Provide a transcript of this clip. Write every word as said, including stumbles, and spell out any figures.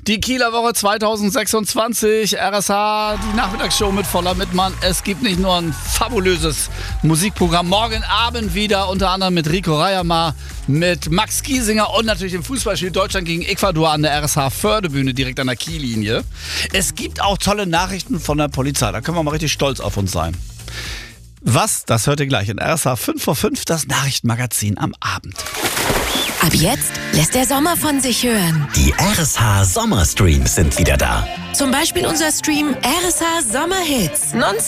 Die Kieler Woche zweitausendsechsundzwanzig, R S H, die Nachmittagsshow mit Voller Mittmann. Es gibt nicht nur ein fabulöses Musikprogramm, morgen Abend wieder, unter anderem mit Rico Reyermar, mit Max Giesinger und natürlich im Fußballspiel Deutschland gegen Ecuador an der R S H-Förderbühne, direkt an der Kiellinie. Es gibt auch tolle Nachrichten von der Polizei, da können wir mal richtig stolz auf uns sein. Was? Das hört ihr gleich in R S H fünf vor fünf, das Nachrichtenmagazin am Abend. Ab jetzt lässt der Sommer von sich hören. Die R S H Sommerstreams sind wieder da. Zum Beispiel unser Stream R S H Sommerhits. Non